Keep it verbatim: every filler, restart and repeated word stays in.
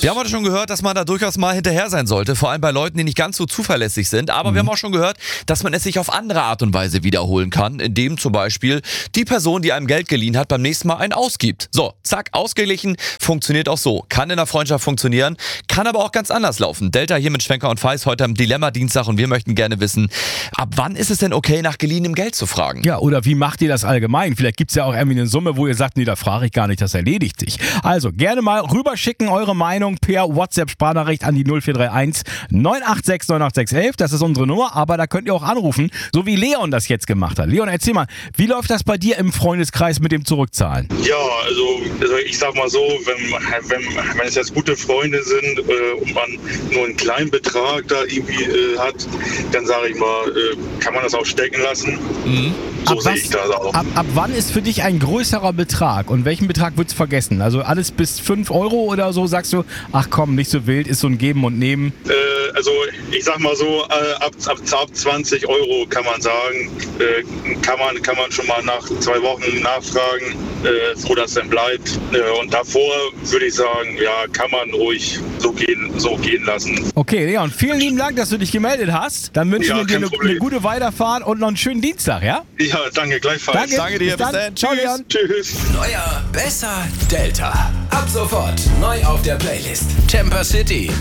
Wir haben heute schon gehört, dass man da durchaus mal hinterher sein sollte, vor allem bei Leuten, die nicht ganz so zuverlässig sind. Aber mhm. wir haben auch schon gehört, dass man es sich auf andere Art und Weise wiederholen kann, indem zum Beispiel die Person, die einem Geld geliehen hat, beim nächsten Mal einen ausgibt. So, zack, ausgeglichen, funktioniert auch so. Kann in der Freundschaft funktionieren, kann aber auch ganz anders laufen. Delta hier mit Schwenker und Feiß heute am Dilemma-Dienstag und wir möchten gerne wissen, ab wann ist es denn okay, nach geliehenem Geld zu fragen? Ja, oder wie macht ihr das allgemein? Vielleicht gibt es ja auch irgendwie eine Summe, wo ihr sagt, nee, da frage ich gar nicht, das erledigt sich. Also gerne mal rüberschicken, eure Meinung per WhatsApp-Sprachnachricht an die null vier drei eins neun acht sechs neun acht sechs eins eins. Das ist unsere Nummer, aber da könnt ihr auch anrufen, so wie Leon das jetzt gemacht hat. Leon, erzähl mal, wie läuft das bei dir im Freundeskreis mit dem Zurückzahlen? Ja, also, also ich sag mal so, wenn, wenn, wenn es jetzt gute Freunde sind äh, und man nur einen kleinen Betrag da irgendwie äh, hat, dann sage ich mal, äh, kann man das auch stecken lassen. Mhm. So sehe ich das auch. Ab, ab wann ist für dich ein größerer Betrag und welchen Betrag würdest du vergessen? Also alles bis fünf Euro oder so sagst du, ach komm, nicht so wild, ist so ein Geben und Nehmen? Äh, also ich sag mal so, äh, ab, ab, ab zwanzig Euro kann man sagen, äh, kann, man, kann man schon mal nach zwei Wochen nachfragen, äh, wo das denn bleibt. Äh, und davor würde ich sagen, ja, kann man ruhig so gehen, so gehen lassen. Okay, Leon, vielen lieben Dank, dass du dich gemeldet hast. Dann wünschen ja, wir dir eine, eine gute Weiterfahrt und noch einen schönen Dienstag, ja? Ja, danke, gleichfalls. Danke, danke dir, bis, bis dann. Ciao, Leon. Tschüss. Neuer, besser, Delta. Ab sofort neu auf der Playlist. Temper City